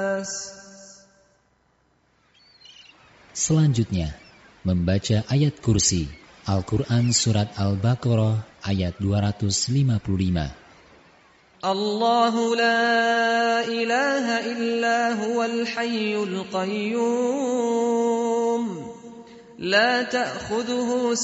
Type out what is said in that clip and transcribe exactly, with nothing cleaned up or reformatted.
Selanjutnya, membaca ayat kursi Al-Quran Surat Al-Baqarah ayat dua ratus lima puluh lima. Allahu la ilaha illa huwal hayyul qayyum la ta'khudhuhu